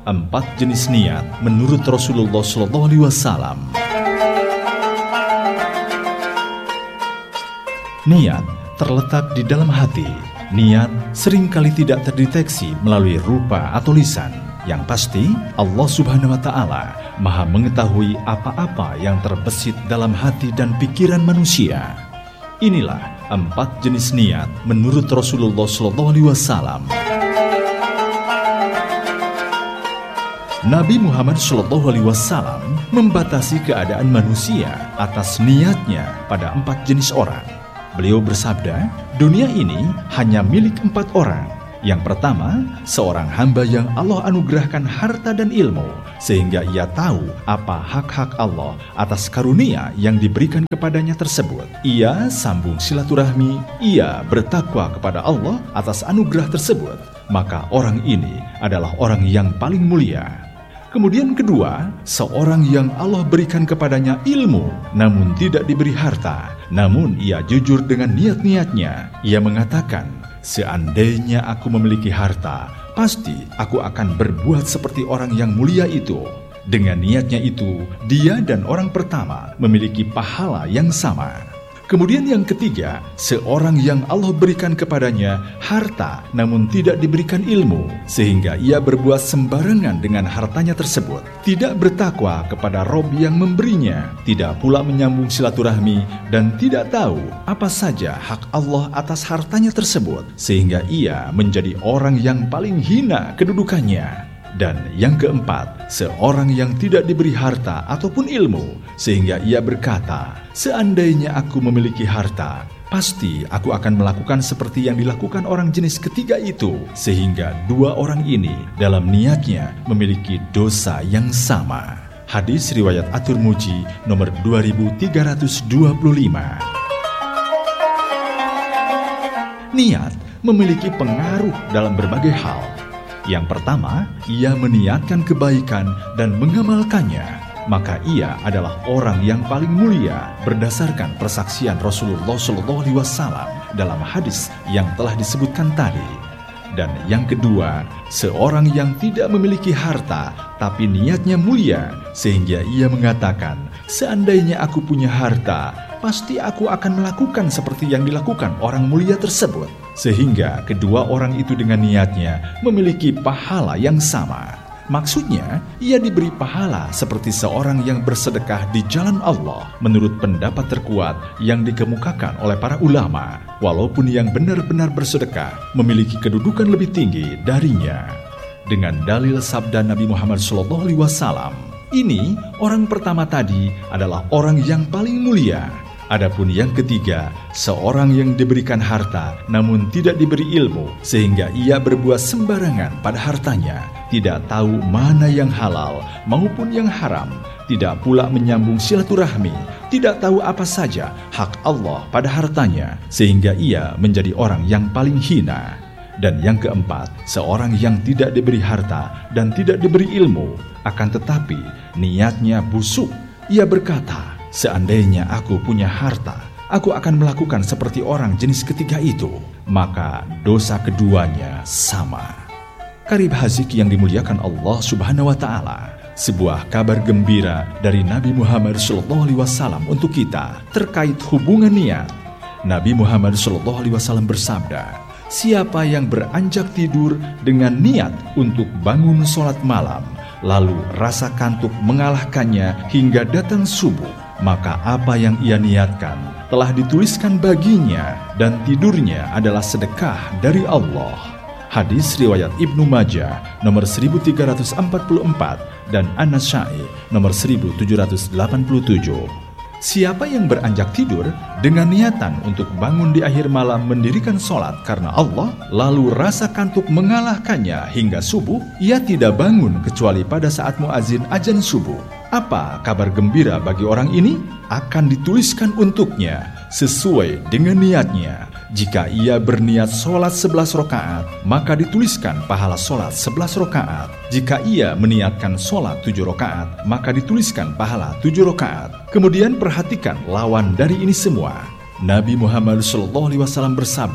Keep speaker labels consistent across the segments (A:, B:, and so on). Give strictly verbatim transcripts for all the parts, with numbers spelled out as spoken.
A: Empat jenis niat menurut Rasulullah shallallahu alaihi wasallam. Niat terletak di dalam hati. Niat seringkali tidak terdeteksi melalui rupa atau lisan. Yang pasti, Allah Subhanahu wa Ta'ala Maha mengetahui apa-apa yang terbesit dalam hati dan pikiran manusia. Inilah empat jenis niat menurut Rasulullah shallallahu alaihi wasallam. Nabi Muhammad shallallahu alaihi wasallam membatasi keadaan manusia atas niatnya pada empat jenis orang. Beliau bersabda, dunia ini hanya milik empat orang. Yang pertama, seorang hamba yang Allah anugerahkan harta dan ilmu, sehingga ia tahu apa hak-hak Allah atas karunia yang diberikan kepadanya tersebut. Ia sambung silaturahmi, ia bertakwa kepada Allah atas anugerah tersebut. Maka orang ini adalah orang yang paling mulia. Kemudian kedua, seorang yang Allah berikan kepadanya ilmu, namun tidak diberi harta. Namun ia jujur dengan niat-niatnya. Ia mengatakan, seandainya aku memiliki harta, pasti aku akan berbuat seperti orang yang mulia itu. Dengan niatnya itu, dia dan orang pertama memiliki pahala yang sama. Kemudian yang ketiga, seorang yang Allah berikan kepadanya harta namun tidak diberikan ilmu, sehingga ia berbuat sembarangan dengan hartanya tersebut. Tidak bertakwa kepada Rob yang memberinya, tidak pula menyambung silaturahmi, dan tidak tahu apa saja hak Allah atas hartanya tersebut, sehingga ia menjadi orang yang paling hina kedudukannya. Dan yang keempat, seorang yang tidak diberi harta ataupun ilmu, sehingga ia berkata, seandainya aku memiliki harta, pasti aku akan melakukan seperti yang dilakukan orang jenis ketiga itu, sehingga dua orang ini dalam niatnya memiliki dosa yang sama. Hadis riwayat At-Tirmidzi nomor dua ribu tiga ratus dua puluh lima. Niat memiliki pengaruh dalam berbagai hal. Yang pertama, ia meniatkan kebaikan dan mengamalkannya, maka ia adalah orang yang paling mulia berdasarkan persaksian Rasulullah shallallahu alaihi wasallam dalam hadis yang telah disebutkan tadi. Dan yang kedua, seorang yang tidak memiliki harta tapi niatnya mulia, sehingga ia mengatakan, seandainya aku punya harta, pasti aku akan melakukan seperti yang dilakukan orang mulia tersebut. Sehingga kedua orang itu dengan niatnya memiliki pahala yang sama. Maksudnya, ia diberi pahala seperti seorang yang bersedekah di jalan Allah menurut pendapat terkuat yang dikemukakan oleh para ulama. Walaupun yang benar-benar bersedekah memiliki kedudukan lebih tinggi darinya. Dengan dalil sabda Nabi Muhammad shallallahu alaihi wasallam, ini orang pertama tadi adalah orang yang paling mulia. Adapun yang ketiga, seorang yang diberikan harta namun tidak diberi ilmu, sehingga ia berbuat sembarangan pada hartanya, tidak tahu mana yang halal maupun yang haram, tidak pula menyambung silaturahmi, tidak tahu apa saja hak Allah pada hartanya, sehingga ia menjadi orang yang paling hina. Dan yang keempat, seorang yang tidak diberi harta dan tidak diberi ilmu, akan tetapi niatnya busuk. Ia berkata, seandainya aku punya harta, aku akan melakukan seperti orang jenis ketiga itu. Maka dosa keduanya sama. Karib Hazik yang dimuliakan Allah Subhanahu wa Ta'ala, sebuah kabar gembira dari Nabi Muhammad shallallahu alaihi wasallam untuk kita terkait hubungan niat. Nabi Muhammad shallallahu alaihi wasallam bersabda, siapa yang beranjak tidur dengan niat untuk bangun sholat malam, lalu rasa kantuk mengalahkannya hingga datang subuh, maka apa yang ia niatkan telah dituliskan baginya, dan tidurnya adalah sedekah dari Allah. Hadis riwayat Ibnu Majah nomor seribu tiga ratus empat puluh empat dan An-Nasa'i nomor seribu tujuh ratus delapan puluh tujuh. Siapa yang beranjak tidur dengan niatan untuk bangun di akhir malam mendirikan sholat karena Allah, lalu rasa kantuk mengalahkannya hingga subuh, ia tidak bangun kecuali pada saat muazin azan subuh. Apa kabar gembira bagi orang ini? Akan dituliskan untuknya sesuai dengan niatnya. Jika ia berniat sholat sebelas rakaat, maka dituliskan pahala sholat sebelas rakaat. Jika ia meniatkan sholat tujuh rakaat, maka dituliskan pahala tujuh rakaat. Kemudian perhatikan lawan dari ini semua. Nabi Muhammad shallallahu alaihi wasallam bersabda,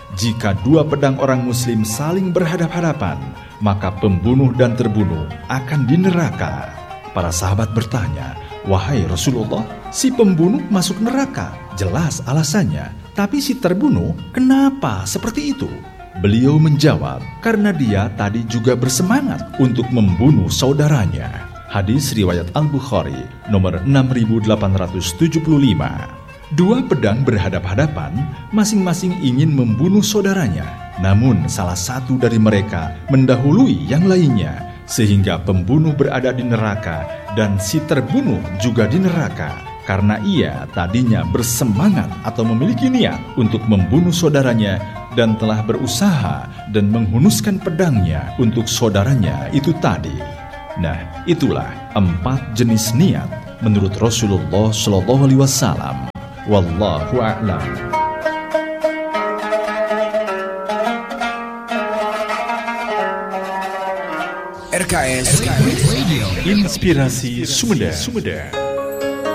A: jika dua pedang orang muslim saling berhadap-hadapan, maka pembunuh dan terbunuh akan di neraka. Para sahabat bertanya, "Wahai Rasulullah, si pembunuh masuk neraka, jelas alasannya. Tapi si terbunuh, kenapa seperti itu?" Beliau menjawab, "Karena dia tadi juga bersemangat untuk membunuh saudaranya." Hadis riwayat Al-Bukhari nomor enam ribu delapan ratus tujuh puluh lima. Dua pedang berhadap-hadapan, masing-masing ingin membunuh saudaranya. Namun salah satu dari mereka mendahului yang lainnya, sehingga pembunuh berada di neraka dan si terbunuh juga di neraka, karena ia tadinya bersemangat atau memiliki niat untuk membunuh saudaranya dan telah berusaha dan menghunuskan pedangnya untuk saudaranya itu tadi. Nah, itulah empat jenis niat menurut Rasulullah shallallahu alaihi wasallam. Wallahu a'lam.
B: R K S Radio, Inspirasi Sumeda.